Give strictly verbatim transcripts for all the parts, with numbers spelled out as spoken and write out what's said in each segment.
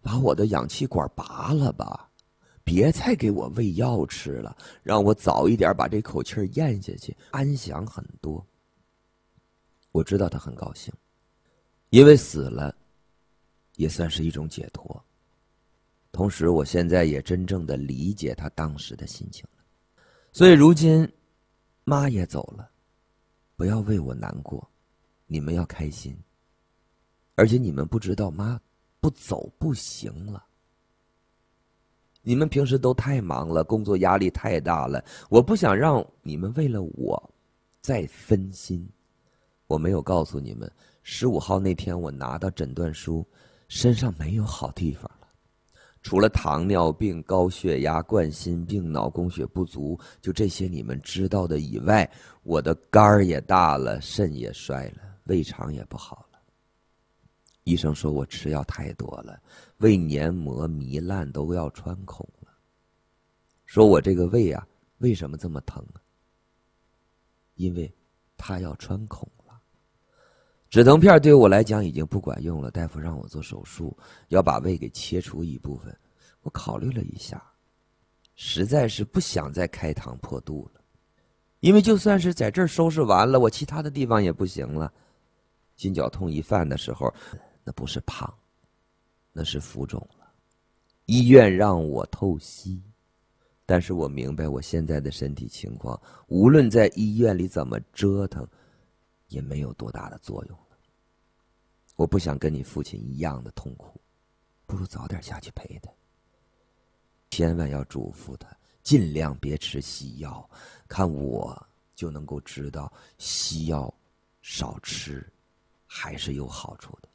把我的氧气管拔了吧，别再给我喂药吃了，让我早一点把这口气咽下去，安详很多。我知道他很高兴，因为死了也算是一种解脱。同时我现在也真正的理解他当时的心情了。所以如今妈也走了，不要为我难过，你们要开心。而且你们不知道妈不走不行了。你们平时都太忙了，工作压力太大了，我不想让你们为了我再分心。我没有告诉你们，十五号那天我拿到诊断书，身上没有好地方了，除了糖尿病、高血压、冠心病、脑供血不足，就这些你们知道的以外，我的肝儿也大了，肾也衰了，胃肠也不好了。医生说我吃药太多了，胃黏膜糜烂都要穿孔了。说我这个胃啊，为什么这么疼啊？因为它要穿孔了。止疼片对我来讲已经不管用了，大夫让我做手术，要把胃给切除一部分。我考虑了一下，实在是不想再开膛破肚了。因为就算是在这儿收拾完了，我其他的地方也不行了。筋绞痛一犯的时候，那不是胖，那是浮肿了。医院让我透析，但是我明白我现在的身体情况，无论在医院里怎么折腾，也没有多大的作用了。我不想跟你父亲一样的痛苦，不如早点下去陪他。千万要嘱咐他，尽量别吃西药，看我就能够知道西药少吃还是有好处的。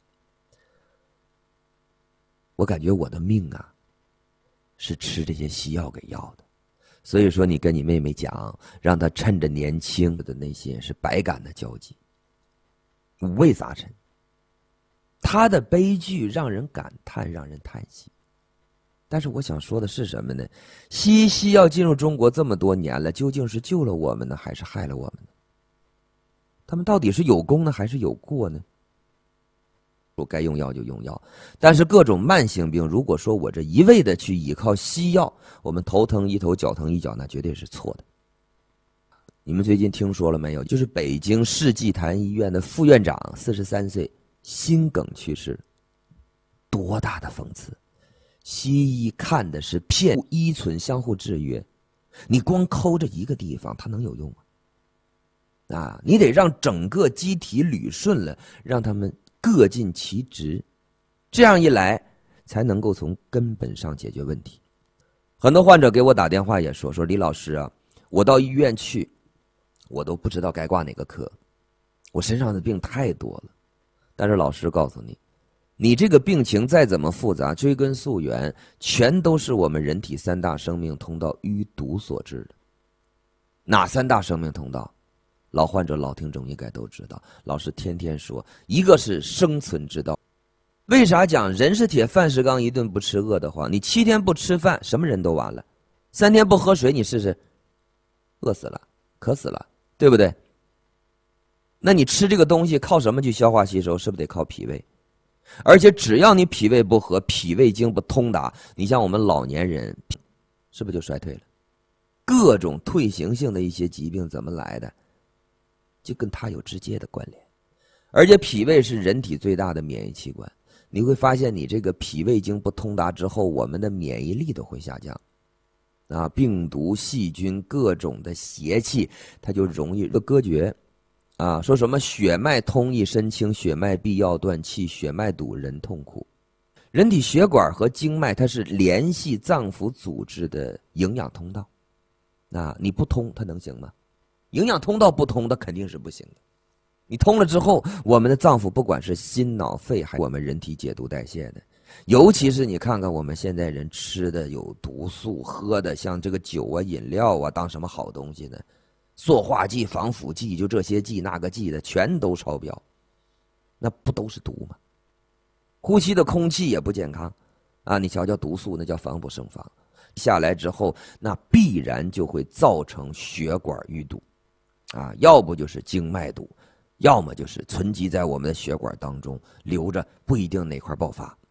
我感觉我的命啊，是吃这些西药给要的。所以说你跟你妹妹讲，让她趁着年轻的那些是百感的交集，五味杂陈。她的悲剧让人感叹，让人叹息。但是我想说的是什么呢？西医西药进入中国这么多年了，究竟是救了我们呢，还是害了我们呢？他们到底是有功呢，还是有过呢？我该用药就用药，但是各种慢性病，如果说我这一味的去依靠西药，我们头疼一头，脚疼一脚，那绝对是错的。你们最近听说了没有？就是北京世纪坛医院的副院长，四十三岁，心梗去世，多大的讽刺！西医看的是片依存相互制约，你光抠着一个地方，它能有用吗？啊，你得让整个机体捋顺了，让他们各尽其职，这样一来才能够从根本上解决问题。很多患者给我打电话也说说李老师啊，我到医院去，我都不知道该挂哪个科，我身上的病太多了。但是老师告诉你，你这个病情再怎么复杂，追根溯源，全都是我们人体三大生命通道淤堵所致的。哪三大生命通道？老患者老听众应该都知道，老师天天说，一个是生存之道。为啥讲人是铁饭是钢，一顿不吃饿得慌？你七天不吃饭，什么人都完了；三天不喝水，你试试，饿死了，渴死了，对不对？那你吃这个东西靠什么去消化吸收？是不是得靠脾胃？而且只要你脾胃不和，脾胃经不通达，你像我们老年人，是不是就衰退了？各种退行性的一些疾病怎么来的？就跟它有直接的关联。而且脾胃是人体最大的免疫器官，你会发现你这个脾胃经不通达之后，我们的免疫力都会下降啊，病毒细菌各种的邪气它就容易割绝啊。说什么血脉通一身轻，血脉必要断气，血脉堵人痛苦。人体血管和经脉它是联系脏腑组织的营养通道，那你不通它能行吗？营养通道不通的肯定是不行的。你通了之后，我们的脏腑不管是心脑肺还是我们人体解毒代谢的，尤其是你看看我们现在人吃的有毒素，喝的像这个酒啊饮料啊当什么好东西呢？塑化剂防腐剂就这些剂那个剂的全都超标，那不都是毒吗？呼吸的空气也不健康啊！你瞧瞧毒素那叫防不胜防，下来之后那必然就会造成血管淤堵啊，要不就是经脉堵，要么就是存积在我们的血管当中留着，不一定哪块爆发。